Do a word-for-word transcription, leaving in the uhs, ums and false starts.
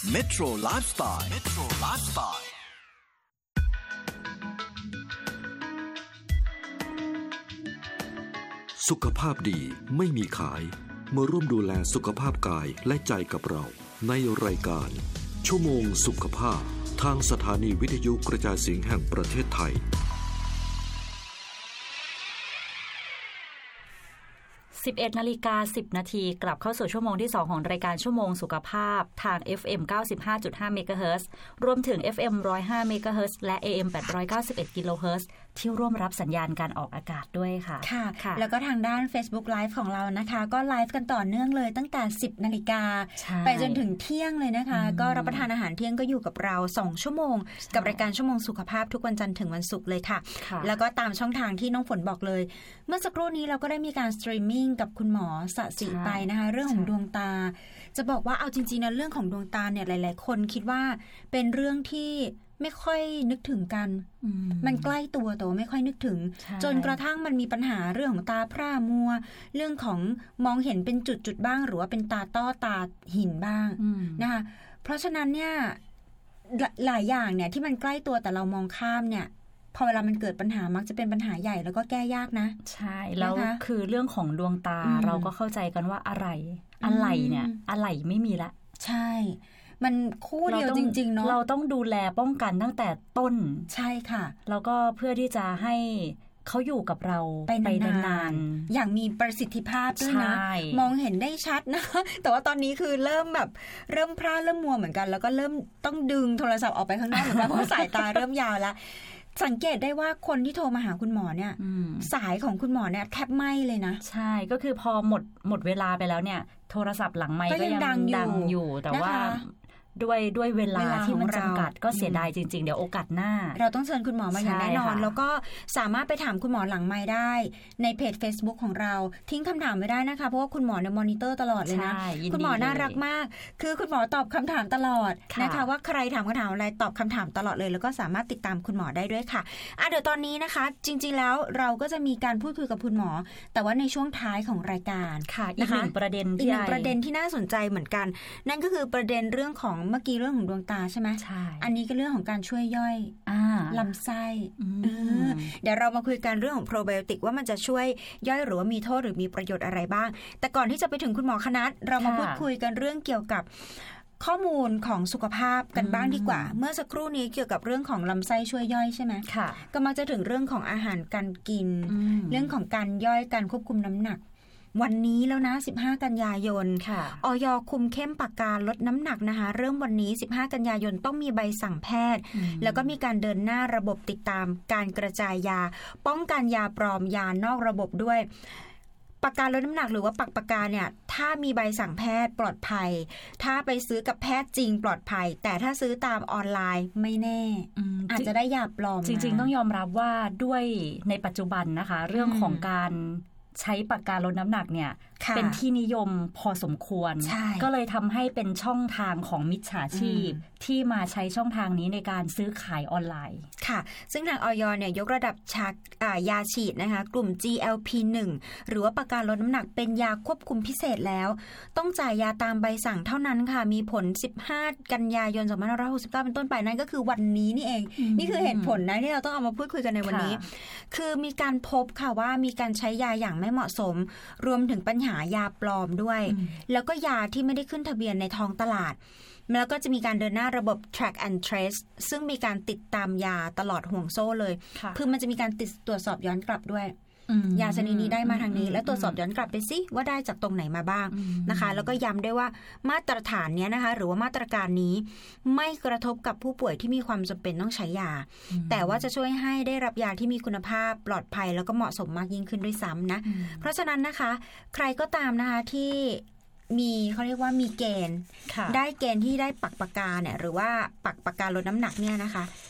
Metro Lifestyle Metro Lifestyle สุขภาพดีไม่มีขายมาร่วมดูแลสุขภาพกายและใจกับเราในรายการชั่วโมงสุขภาพทางสถานีวิทยุกระจายเสียงแห่งประเทศไทยสิบเอ็ดนาฬิกาสิบนาทีกลับเข้าสู่ชั่วโมงที่สองของรายการชั่วโมงสุขภาพทาง เอฟ เอ็ม เก้าสิบห้าจุดห้า เมกะเฮิรตซ์รวมถึง เอฟ เอ็ม หนึ่งร้อยห้า เมกะเฮิรตซ์และ เอ เอ็ม แปดร้อยเก้าสิบเอ็ด กิโลเฮิรตซ์ที่ร่วมรับสัญญาณการออกอากาศด้วยค่ะค่ะค่ะแล้วก็ทางด้าน Facebook Live ของเรานะคะก็ไลฟ์กันต่อเนื่องเลยตั้งแต่ สิบนาฬิกาไปจนถึงเที่ยงเลยนะคะก็รับประทานอาหารเที่ยงก็อยู่กับเราสองชั่วโมงกับรายการชั่วโมงสุขภาพทุกวันจันทร์ถึงวันศุกร์เลยค่ะแล้วก็ตามช่องทางที่น้องฝนบอกเลยเมื่อสักครู่นี้เราก็ได้มีการสตรีมมิ่งกับคุณหมอสศิไปนะคะเรื่องของดวงตาจะบอกว่าเอาจริงๆนะเรื่องของดวงตาเนี่ยหลายๆคนคิดว่าเป็นเรื่องที่ไม่ค่อยนึกถึงกันมันใกล้ตัวแต่ไม่ค่อยนึกถึงจนกระทั่งมันมีปัญหาเรื่องของตาพร่ามัวเรื่องของมองเห็นเป็นจุดๆบ้างหรือว่าเป็นตาต้อตาหินบ้างนะคะเพราะฉะนั้นเนี่ยหลายอย่างเนี่ยที่มันใกล้ตัวแต่เรามองข้ามเนี่ยพอเวลามันเกิดปัญหามักจะเป็นปัญหาใหญ่แล้วก็แก้ยากนะใช่แล้วคือเรื่องของดวงตาเราก็เข้าใจกันว่าอะไรอะไรเนี่ยอะไรไม่มีละใช่มันคู่เดียวจริงๆเนาะเราต้องดูแลป้องกันตั้งแต่ต้นใช่ค่ะแล้วก็เพื่อที่จะให้เขาอยู่กับเราไปนานๆอย่างมีประสิทธิภาพด้วยนะมองเห็นได้ชัดนะแต่ว่าตอนนี้คือเริ่มแบบเริ่มพร่าเริ่มมัวเหมือนกันแล้วก็เริ่มต้องดึงโทรศัพท์ออกไปข้างนอกเหมือนกันเพราะสายตาเริ่มยาวแล้วสังเกตได้ว่าคนที่โทรมาหาคุณหมอเนี่ยสายของคุณหมอเนี่ยแทบไหม้เลยนะใช่ก็คือพอหมดหมดเวลาไปแล้วเนี่ยโทรศัพท์หลังไมค์ก็ยังดังอยู่แต่ว่าด้วยด้วยเวลาที่มันจำกัดก็เสียดายจริงๆเดี๋ยวโอกาสหน้าเราต้องเชิญคุณหมอมาอย่างแน่นอนแล้วก็สามารถไปถามคุณหมอหลังไมค์ได้ในเพจ Facebook ของเราทิ้งคำถามไว้ได้นะคะเพราะว่าคุณหมอเนี่ยมอนิเตอร์ตลอดเลยนะคุณหมอน่ารักมากคือคุณหมอตอบคำถามตลอดนะคะว่าใครถามคำถามอะไรตอบคำถามตลอดเลยแล้วก็สามารถติดตามคุณหมอได้ด้วยค่ะอ่ะเดี๋ยวตอนนี้นะคะจริงๆแล้วเราก็จะมีการพูดคุยกับคุณหมอแต่ว่าในช่วงท้ายของรายการค่ะอีกหนึ่งประเด็นอีกหนึ่งประเด็นที่น่าสนใจเหมือนกันนั่นก็คือประเด็นเรื่องของเมื่อกี้เรื่องของดวงตาใช่ไหมใช่อันนี้ก็เรื่องของการช่วยย่อยลำไส้เดี๋ยวเรามาคุยกันเรื่องของโปรไบโอติกว่ามันจะช่วยย่อยหรือว่ามีโทษหรือมีประโยชน์อะไรบ้างแต่ก่อนที่จะไปถึงคุณหมอคณัฐเรามาพูดคุยกันเรื่องเกี่ยวกับข้อมูลของสุขภาพกันบ้างดีกว่าเมื่อสักครู่นี้เกี่ยวกับเรื่องของลำไส้ช่วยย่อยใช่ไหมค่ะก็มักจะถึงเรื่องของอาหารการกินเรื่องของการย่อยการควบคุมน้ำหนักวันนี้แล้วนะสิบห้ากันยายนอย.คุมเข้มปากกาลดน้ำหนักนะคะเริ่มวันนี้สิบห้ากันยายนต้องมีใบสั่งแพทย์แล้วก็มีการเดินหน้าระบบติดตามการกระจายยาป้องกันยาปลอมยานอกระบบด้วยปากกาลดน้ำหนักหรือว่าปักปากกาเนี่ยถ้ามีใบสั่งแพทย์ปลอดภัยถ้าไปซื้อกับแพทย์จริงปลอดภัยแต่ถ้าซื้อตามออนไลน์ไม่แน่อาจจะได้ยาปลอมจริงๆต้องยอมรับว่าด้วยในปัจจุบันนะคะเรื่องของการใช้ปากกาลดน้ำหนักเนี่ยเป็นที่นิยมพอสมควรก็เลยทำให้เป็นช่องทางของมิจฉาชีพที่มาใช้ช่องทางนี้ในการซื้อขายออนไลน์ค่ะซึ่งทางอย.เนี่ยยกระดับชักยาฉีดนะคะกลุ่ม จี แอล พี หนึ่ง หรือว่าปากกาลดน้ำหนักเป็นยาควบคุมพิเศษแล้วต้องจ่ายยาตามใบสั่งเท่านั้นค่ะมีผลสิบห้ากันยายนสองพันห้าร้อยหกสิบเก้าเป็นต้นไปนั่นก็คือวันนี้นี่เองนี่คือเหตุผลนะที่เราต้องเอามาพูดคุยกันในวันนี้คือมีการพบค่ะว่ามีการใช้ยาอย่างไม่เหมาะสมรวมถึงปัญหายาปลอมด้วยแล้วก็ยาที่ไม่ได้ขึ้นทะเบียนในท้องตลาดแล้วก็จะมีการเดินหน้าระบบ track and trace ซึ่งมีการติดตามยาตลอดห่วงโซ่เลยคือมันจะมีการติดตรวจสอบย้อนกลับด้วยยาชนิดนี้ได้มาทางนี้แล้วตรวจสอบย้อนกลับไปซิว่าได้จากตรงไหนมาบ้างนะคะแล้วก็ย้ำด้วยว่ามาตรฐานนี้นะคะหรือว่ามาตรการนี้ไม่กระทบกับผู้ป่วยที่มีความจำเป็นต้องใช้ยาแต่ว่าจะช่วยให้ได้รับยาที่มีคุณภาพปลอดภัยแล้วก็เหมาะสมมากยิ่งขึ้นด้วยซ้ำนะเพราะฉะนั้นนะคะใครก็ตามนะคะที่มีเขาเรียกว่ามีเกณฑ์ได้เกณฑ์ที่ได้ปักปากกาเนี่ยหรือว่าปักปากกาลดน้ำหนักเนี่ยนะคะ